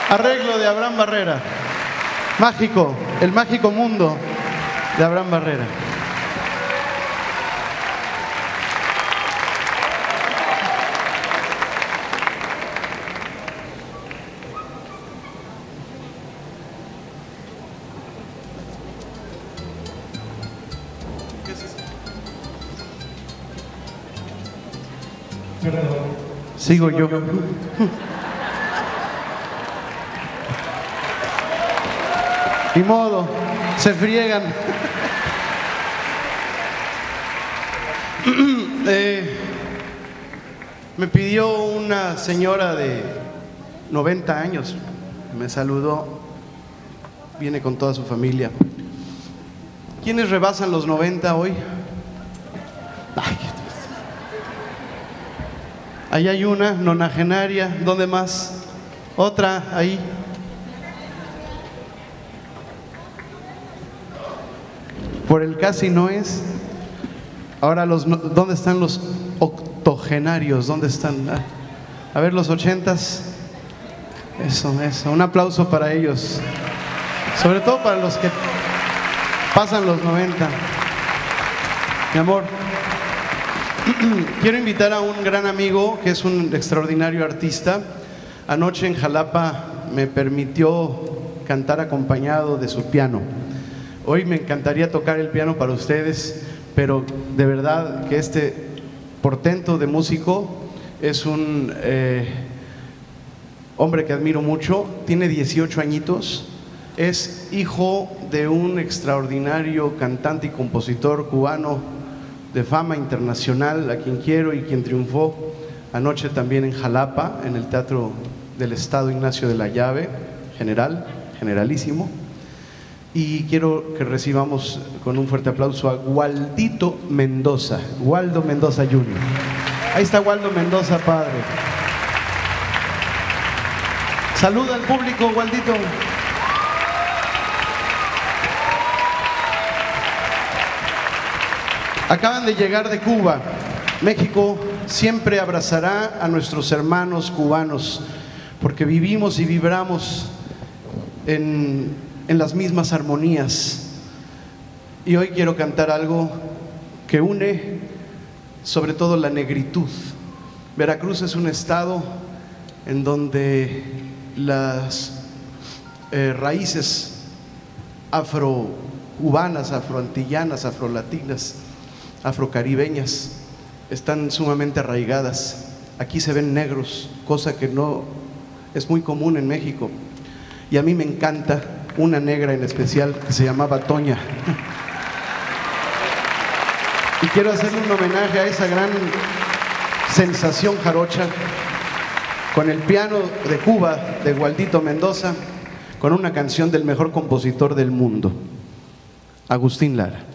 Arreglo de Abraham Barrera. Mágico, el mágico mundo de Abraham Barrera. Sigo yo. Ni modo, se friegan. Me pidió una señora de 90 años, me saludó, viene con toda su familia. ¿Quiénes rebasan los 90 hoy? Ay, ahí hay una nonagenaria, ¿dónde más? Otra ahí. Por el casi no es. Ahora ¿dónde están los octogenarios? ¿Dónde están? A ver, los 80s. Eso. Un aplauso para ellos. Sobre todo para los que pasan los 90. Mi amor, quiero invitar a un gran amigo que es un extraordinario artista. Anoche en Jalapa me permitió cantar acompañado de su piano. Hoy me encantaría tocar el piano para ustedes, pero de verdad que este portento de músico es un hombre que admiro mucho. Tiene 18 añitos, es hijo de un extraordinario cantante y compositor cubano de fama internacional, a quien quiero y quien triunfó anoche también en Jalapa, en el Teatro del Estado Ignacio de la Llave, generalísimo. Y quiero que recibamos con un fuerte aplauso a Waldito Mendoza, Waldo Mendoza Jr. Ahí está Waldo Mendoza, padre. Saluda al público, Waldito. Acaban de llegar de Cuba. México siempre abrazará a nuestros hermanos cubanos, porque vivimos y vibramos en las mismas armonías. Y hoy quiero cantar algo que une sobre todo la negritud. Veracruz es un estado en donde las raíces afrocubanas, afroantillanas, afrolatinas, afrocaribeñas están sumamente arraigadas. Aquí se ven negros, cosa que no es muy común en México. Y a mí me encanta una negra en especial que se llamaba Toña. Y quiero hacerle un homenaje a esa gran sensación jarocha con el piano de Cuba de Waldito Mendoza, con una canción del mejor compositor del mundo, Agustín Lara.